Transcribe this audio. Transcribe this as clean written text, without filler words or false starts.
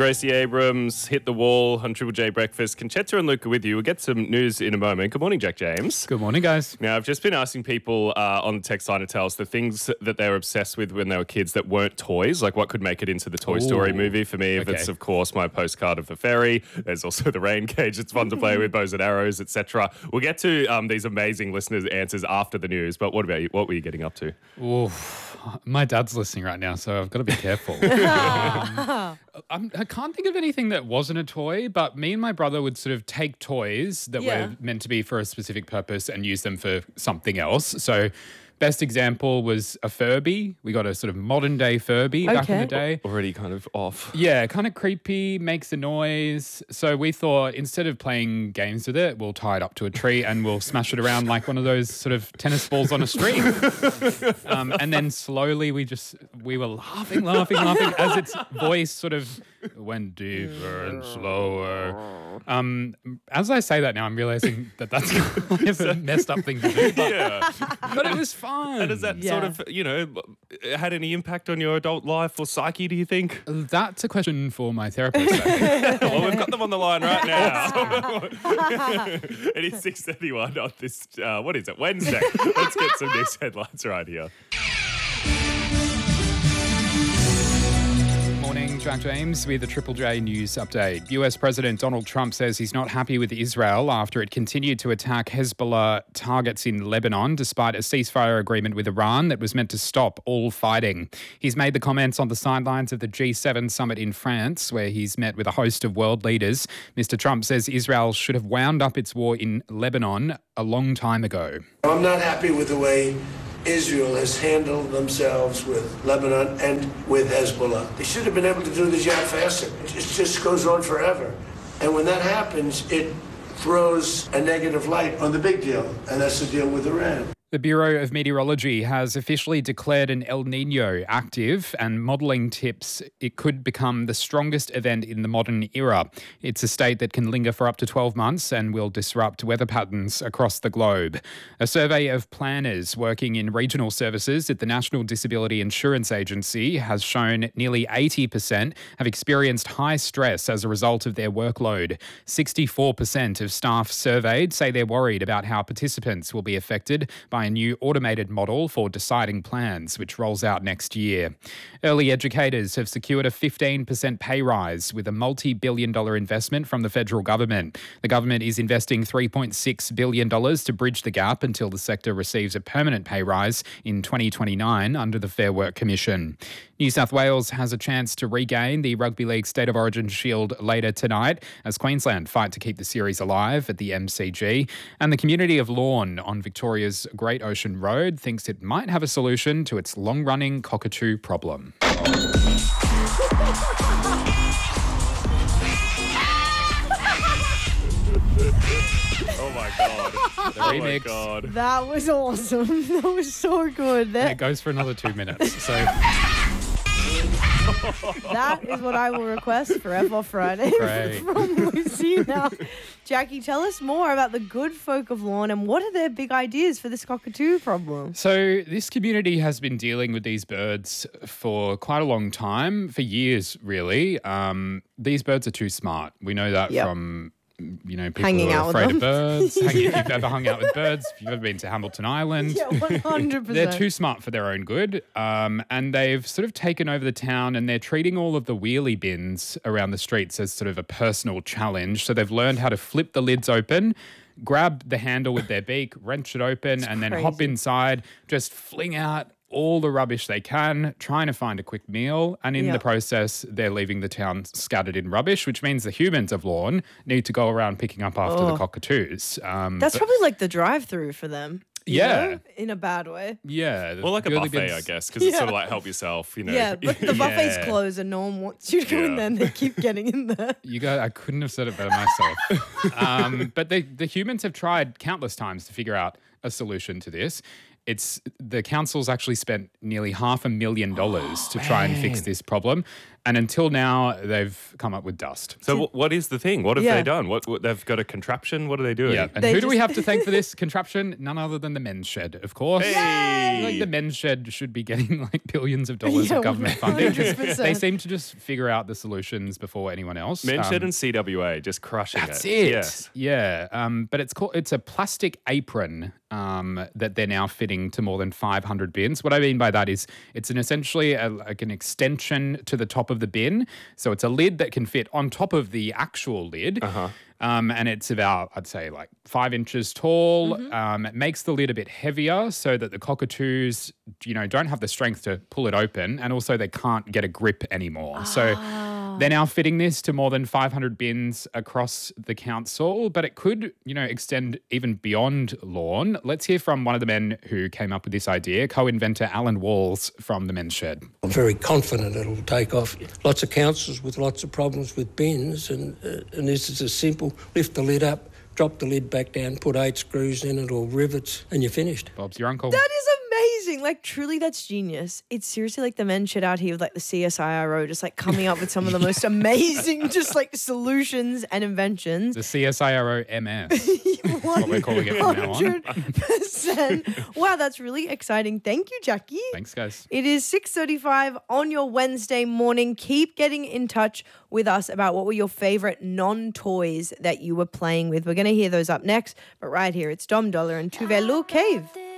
Gracie Abrams hit the wall on Triple J Breakfast. Conchetta and Luca with you. We'll get some news in a moment. Good morning, Jack James. Good morning, guys. Now, I've just been asking people on the text line to tell us the things that they were obsessed with when they were kids that weren't toys, like what could make it into the Toy Story movie. For me, if it's, of course, my postcard of the ferry. There's also the rain cage. It's fun to play with, bows and arrows, etc. We'll get to these amazing listeners' answers after the news. But what about you? What were you getting up to? My dad's listening right now, so I've got to be careful. I can't think of anything that wasn't a toy, but me and my brother would sort of take toys that were meant to be for a specific purpose and use them for something else. So best example was a Furby. We got a sort of modern day Furby back in the day. Already kind of off. Yeah, kind of creepy, makes a noise. So we thought instead of playing games with it, we'll tie it up to a tree and we'll smash it around like one of those sort of tennis balls on a string. And then slowly we were laughing as its voice sort of went deeper and slower. As I say that now, I'm realizing that that's kind of a messed up thing to do. But it was fun. And has that sort of, had any impact on your adult life or psyche, do you think? That's a question for my therapist. Well, we've got them on the line right now. It is 6:31 on this, what is it, Wednesday. Let's get some news headlines right here. Jack James with the Triple J News Update. US President Donald Trump says he's not happy with Israel after it continued to attack Hezbollah targets in Lebanon despite a ceasefire agreement with Iran that was meant to stop all fighting. He's made the comments on the sidelines of the G7 summit in France, where he's met with a host of world leaders. Mr. Trump says Israel should have wound up its war in Lebanon a long time ago. I'm not happy with the way Israel has handled themselves with Lebanon and with Hezbollah. They should have been able to do the job faster. It just goes on forever. And when that happens, it throws a negative light on the big deal, and that's the deal with Iran. The Bureau of Meteorology has officially declared an El Niño active, and modelling tips it could become the strongest event in the modern era. It's a state that can linger for up to 12 months and will disrupt weather patterns across the globe. A survey of planners working in regional services at the National Disability Insurance Agency has shown nearly 80% have experienced high stress as a result of their workload. 64% of staff surveyed say they're worried about how participants will be affected by a new automated model for deciding plans, which rolls out next year. Early educators have secured a 15% pay rise with a multi-billion-dollar investment from the federal government. The government is investing $3.6 billion to bridge the gap until the sector receives a permanent pay rise in 2029 under the Fair Work Commission. New South Wales has a chance to regain the Rugby League State of Origin Shield later tonight as Queensland fight to keep the series alive at the MCG. And the community of Lorne on Victoria's Great Ocean Road thinks it might have a solution to its long-running cockatoo problem. Oh my God. The remix. My God. That was awesome. That was so good. And it goes for another 2 minutes. So that is what I will request for F Friday from Lucy. Now, Jackie, tell us more about the good folk of Lorne and what are their big ideas for this cockatoo problem? So this community has been dealing with these birds for quite a long time, for years really. These birds are too smart. We know that from people hanging who are out with afraid them. of birds. If you've ever hung out with birds, if you've ever been to Hamilton Island. Yeah, 100%. They're too smart for their own good. And they've sort of taken over the town and they're treating all of the wheelie bins around the streets as sort of a personal challenge. So they've learned how to flip the lids open, grab the handle with their beak, wrench it open, and then hop inside, just fling out all the rubbish they can, trying to find a quick meal. And in the process, they're leaving the town scattered in rubbish, which means the humans of Lorne need to go around picking up after the cockatoos. That's probably like the drive-through for them. You know, in a bad way. Yeah. Well, like a buffet, I guess, because it's sort of like help yourself, Yeah, but the buffet's closed and no one wants you to go in there and they keep getting in there. I couldn't have said it better myself. But the humans have tried countless times to figure out a solution to this. the council's actually spent nearly $500,000 to try and fix this problem. And until now, they've come up with dust. So what is the thing? What have they done? What they've got a contraption? What are they doing? Yeah. And who do we have to thank for this contraption? None other than the Men's Shed, of course. Hey! Like the Men's Shed should be getting like billions of dollars of government funding. 100%. They seem to just figure out the solutions before anyone else. Men's Shed and CWA just crushing That's it. Yes. Yeah. But it's a plastic apron that they're now fitting to more than 500 bins. What I mean by that is it's essentially like an extension to the top of the bin. So it's a lid that can fit on top of the actual lid. And it's about, I'd say, like 5 inches tall. It makes the lid a bit heavier so that the cockatoos, don't have the strength to pull it open, and also they can't get a grip anymore. So they're now fitting this to more than 500 bins across the council, but it could, extend even beyond Lorne. Let's hear from one of the men who came up with this idea, co-inventor Alan Walls from the Men's Shed. I'm very confident it'll take off. Lots of councils with lots of problems with bins, and this is a simple lift the lid up, drop the lid back down, put 8 screws in it or rivets, and you're finished. Bob's your uncle. That is amazing. Like, truly, that's genius. It's seriously like the Men's Shed out here with like the CSIRO just like coming up with some of the most amazing just like solutions and inventions. The CSIRO MS. What we're calling it from now on. 100%. Wow, that's really exciting. Thank you, Jackie. Thanks, guys. It is 6:35 on your Wednesday morning. Keep getting in touch with us about what were your favorite non-toys that you were playing with. We're going to hear those up next, but right here, it's Dom Dollar and Tuvelu Cave.